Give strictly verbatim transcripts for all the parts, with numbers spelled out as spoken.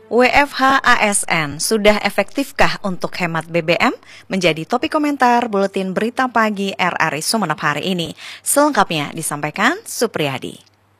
W F H A S N sudah efektifkah untuk hemat B B M? Menjadi topik komentar Buletin Berita Pagi R R I Sumeneb hari ini. Selengkapnya disampaikan Supriyadi.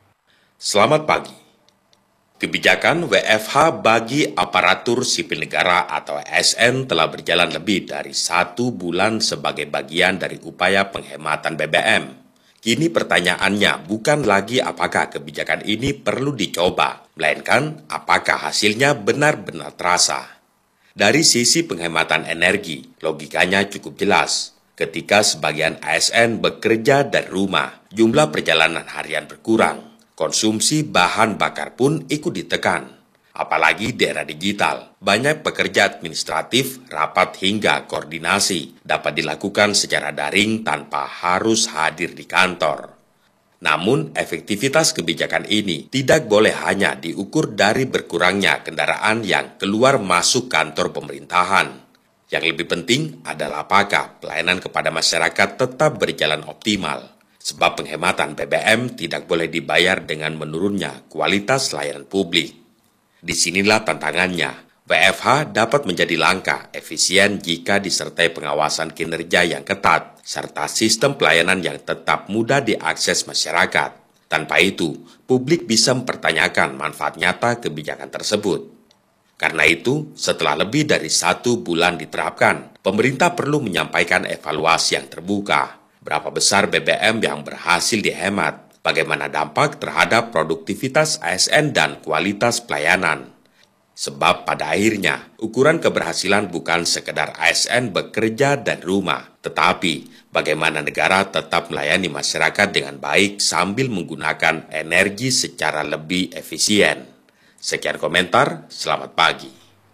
Selamat pagi. Kebijakan W F H bagi aparatur sipil negara atau A S N telah berjalan lebih dari satu bulan sebagai bagian dari upaya penghematan B B M. Kini pertanyaannya bukan lagi apakah kebijakan ini perlu dicoba, melainkan apakah hasilnya benar-benar terasa. Dari sisi penghematan energi, logikanya cukup jelas. Ketika sebagian A S N bekerja dari rumah, jumlah perjalanan harian berkurang, konsumsi bahan bakar pun ikut ditekan. Apalagi di era digital, banyak pekerja administratif, rapat hingga koordinasi dapat dilakukan secara daring tanpa harus hadir di kantor. Namun, efektivitas kebijakan ini tidak boleh hanya diukur dari berkurangnya kendaraan yang keluar masuk kantor pemerintahan. Yang lebih penting adalah apakah pelayanan kepada masyarakat tetap berjalan optimal. Sebab penghematan B B M tidak boleh dibayar dengan menurunnya kualitas layanan publik. Disinilah tantangannya. W F H dapat menjadi langkah efisien jika disertai pengawasan kinerja yang ketat, serta sistem pelayanan yang tetap mudah diakses masyarakat. Tanpa itu, publik bisa mempertanyakan manfaat nyata kebijakan tersebut. Karena itu, setelah lebih dari satu bulan diterapkan, pemerintah perlu menyampaikan evaluasi yang terbuka. Berapa besar B B M yang berhasil dihemat? Bagaimana dampak terhadap produktivitas A S N dan kualitas pelayanan? Sebab pada akhirnya, ukuran keberhasilan bukan sekedar A S N bekerja dari rumah, tetapi bagaimana negara tetap melayani masyarakat dengan baik sambil menggunakan energi secara lebih efisien. Sekian komentar, selamat pagi.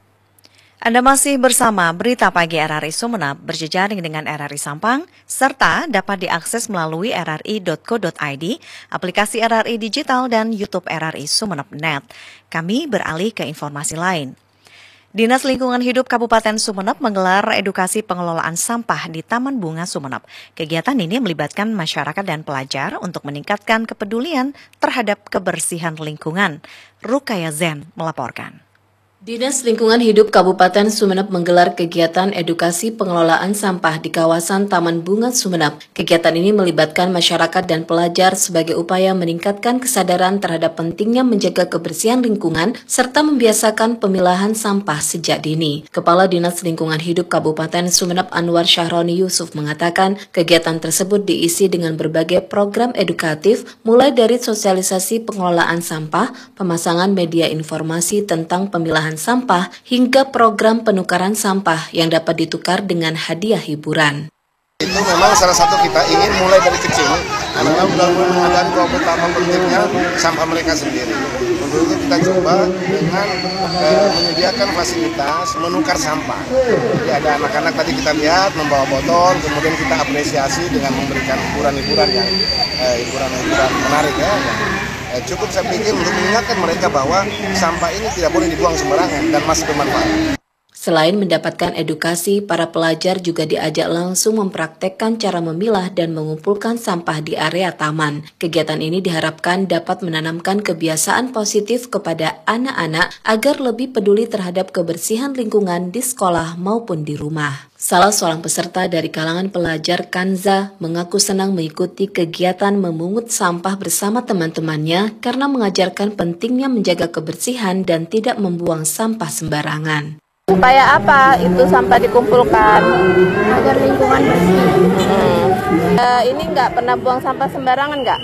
Anda masih bersama Berita Pagi R R I Sumeneb berjejaring dengan R R I Sampang, serta dapat diakses melalui r r i dot co dot i d, aplikasi R R I Digital, dan YouTube R R I Sumeneb titik net. Kami beralih ke informasi lain. Dinas Lingkungan Hidup Kabupaten Sumeneb menggelar edukasi pengelolaan sampah di Taman Bunga Sumeneb. Kegiatan ini melibatkan masyarakat dan pelajar untuk meningkatkan kepedulian terhadap kebersihan lingkungan. Rukaya Zen melaporkan. Dinas Lingkungan Hidup Kabupaten Sumeneb menggelar kegiatan edukasi pengelolaan sampah di kawasan Taman Bunga Sumeneb. Kegiatan ini melibatkan masyarakat dan pelajar sebagai upaya meningkatkan kesadaran terhadap pentingnya menjaga kebersihan lingkungan serta membiasakan pemilahan sampah sejak dini. Kepala Dinas Lingkungan Hidup Kabupaten Sumeneb Anwar Syahroni Yusuf mengatakan kegiatan tersebut diisi dengan berbagai program edukatif mulai dari sosialisasi pengelolaan sampah, pemasangan media informasi tentang pemilahan sampah, hingga program penukaran sampah yang dapat ditukar dengan hadiah hiburan. Itu memang salah satu kita ingin mulai dari kecil, karena sudah mengadaan bahwa betapa pentingnya sampah mereka sendiri. Untuk itu kita coba dengan eh, menyediakan fasilitas menukar sampah. Jadi ada anak-anak tadi kita lihat membawa botol, kemudian kita apresiasi dengan memberikan hiburan-hiburan yang eh, hiburan-hiburan menarik ya. Cukup saya pikir untuk mengingatkan mereka bahwa sampah ini tidak boleh dibuang sembarangan dan masih bermanfaat. Selain mendapatkan edukasi, para pelajar juga diajak langsung mempraktekkan cara memilah dan mengumpulkan sampah di area taman. Kegiatan ini diharapkan dapat menanamkan kebiasaan positif kepada anak-anak agar lebih peduli terhadap kebersihan lingkungan di sekolah maupun di rumah. Salah seorang peserta dari kalangan pelajar, Kanza, mengaku senang mengikuti kegiatan memungut sampah bersama teman-temannya karena mengajarkan pentingnya menjaga kebersihan dan tidak membuang sampah sembarangan. Supaya apa itu sampah dikumpulkan? Agar lingkungan bersih. Hmm. Uh, ini nggak pernah buang sampah sembarangan nggak?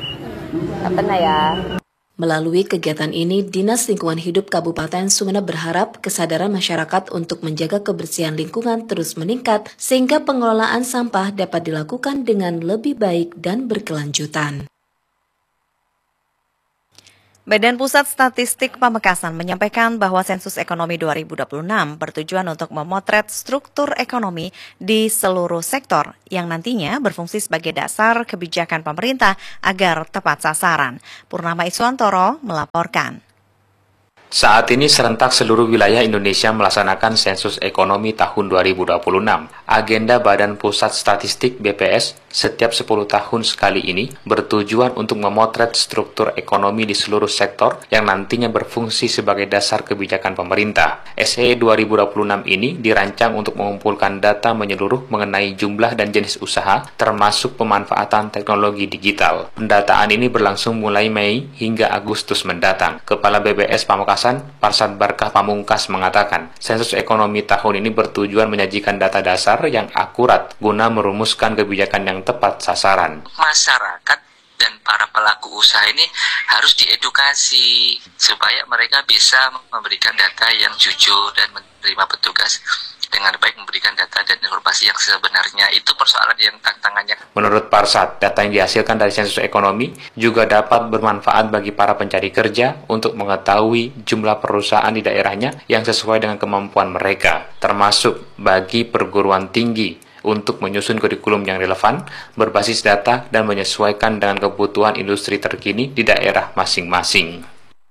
Nggak pernah ya. Melalui kegiatan ini, Dinas Lingkungan Hidup Kabupaten Sumeneb berharap kesadaran masyarakat untuk menjaga kebersihan lingkungan terus meningkat sehingga pengelolaan sampah dapat dilakukan dengan lebih baik dan berkelanjutan. Badan Pusat Statistik Pamekasan menyampaikan bahwa sensus ekonomi dua ribu dua puluh enam bertujuan untuk memotret struktur ekonomi di seluruh sektor yang nantinya berfungsi sebagai dasar kebijakan pemerintah agar tepat sasaran. Purnama Iswantoro melaporkan. Saat ini serentak seluruh wilayah Indonesia melaksanakan sensus ekonomi tahun dua ribu dua puluh enam. Agenda Badan Pusat Statistik B P S setiap sepuluh tahun sekali ini bertujuan untuk memotret struktur ekonomi di seluruh sektor yang nantinya berfungsi sebagai dasar kebijakan pemerintah. S E dua ribu dua puluh enam ini dirancang untuk mengumpulkan data menyeluruh mengenai jumlah dan jenis usaha, termasuk pemanfaatan teknologi digital. Pendataan ini berlangsung mulai Mei hingga Agustus mendatang. Kepala B P S Pamekasan Parsad Barkah Pamungkas mengatakan, sensus ekonomi tahun ini bertujuan menyajikan data dasar yang akurat guna merumuskan kebijakan yang tepat sasaran. Masyarakat dan para pelaku usaha ini harus diedukasi supaya mereka bisa memberikan data yang jujur dan menerima petugas dengan baik, memberikan data dan informasi yang sebenarnya. Itu persoalan yang tantangannya. Menurut Parsad, data yang dihasilkan dari sensus ekonomi juga dapat bermanfaat bagi para pencari kerja untuk mengetahui jumlah perusahaan di daerahnya yang sesuai dengan kemampuan mereka, termasuk bagi perguruan tinggi untuk menyusun kurikulum yang relevan, berbasis data, dan menyesuaikan dengan kebutuhan industri terkini di daerah masing-masing.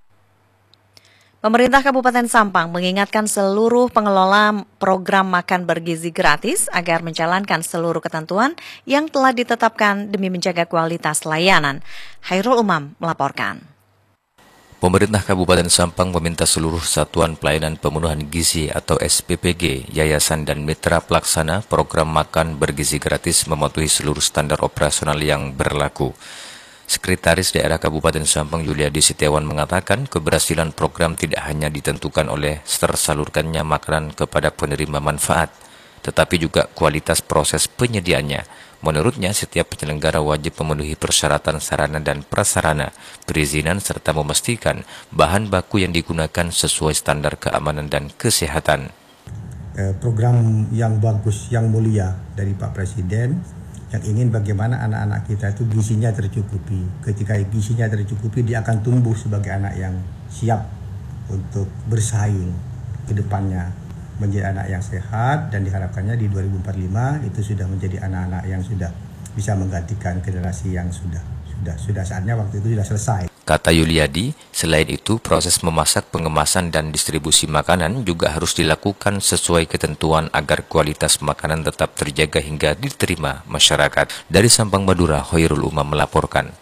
Pemerintah Kabupaten Sampang mengingatkan seluruh pengelola program makan bergizi gratis agar menjalankan seluruh ketentuan yang telah ditetapkan demi menjaga kualitas layanan. Hairul Umam melaporkan. Pemerintah Kabupaten Sampang meminta seluruh satuan pelayanan pemenuhan gizi atau S P P G, yayasan dan mitra pelaksana program makan bergizi gratis mematuhi seluruh standar operasional yang berlaku. Sekretaris Daerah Kabupaten Sampang Yuliadi Setiawan mengatakan keberhasilan program tidak hanya ditentukan oleh tersalurkannya makanan kepada penerima manfaat, tetapi juga kualitas proses penyediaannya. Menurutnya, setiap penyelenggara wajib memenuhi persyaratan sarana dan prasarana, perizinan serta memastikan bahan baku yang digunakan sesuai standar keamanan dan kesehatan. Program yang bagus, yang mulia dari Pak Presiden, yang ingin bagaimana anak-anak kita itu gizinya tercukupi. Ketika gizinya tercukupi, dia akan tumbuh sebagai anak yang siap untuk bersaing ke depannya, menjadi anak yang sehat, dan diharapkannya di dua ribu empat puluh lima itu sudah menjadi anak-anak yang sudah bisa menggantikan generasi yang sudah sudah sudah saatnya waktu itu sudah selesai. Kata Yuliadi, selain itu proses memasak, pengemasan dan distribusi makanan juga harus dilakukan sesuai ketentuan agar kualitas makanan tetap terjaga hingga diterima masyarakat. Dari Sampang, Madura, Hoirul Umam melaporkan.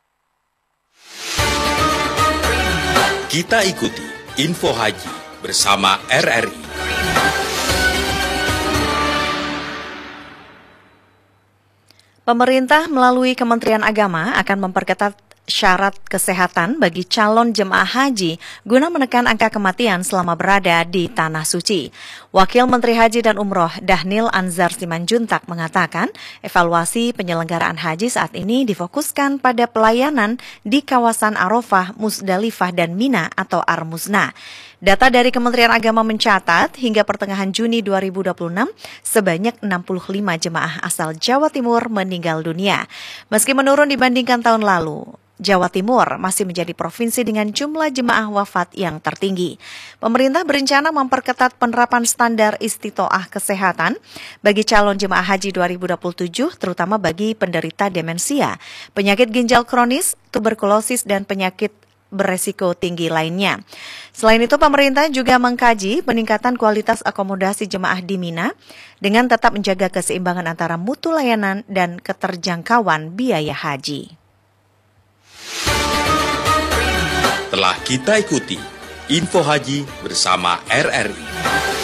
Kita ikuti Info Haji bersama R R I. Pemerintah melalui Kementerian Agama akan memperketat syarat kesehatan bagi calon jemaah haji guna menekan angka kematian selama berada di Tanah Suci. Wakil Menteri Haji dan Umroh Dahnil Anzar Simanjuntak mengatakan evaluasi penyelenggaraan haji saat ini difokuskan pada pelayanan di kawasan Arafah, Musdalifah, dan Mina atau Ar-Muzna. Data dari Kementerian Agama mencatat hingga pertengahan Juni dua ribu dua puluh enam sebanyak enam puluh lima jemaah asal Jawa Timur meninggal dunia. Meski menurun dibandingkan tahun lalu, Jawa Timur masih menjadi provinsi dengan jumlah jemaah wafat yang tertinggi. Pemerintah berencana memperketat penerapan standar istitoah kesehatan bagi calon jemaah haji dua ribu dua puluh tujuh, terutama bagi penderita demensia, penyakit ginjal kronis, tuberkulosis, dan penyakit beresiko tinggi lainnya. Selain itu, pemerintah juga mengkaji peningkatan kualitas akomodasi jemaah di Mina dengan tetap menjaga keseimbangan antara mutu layanan dan keterjangkauan biaya haji. Telah kita ikuti Info Haji bersama R R I.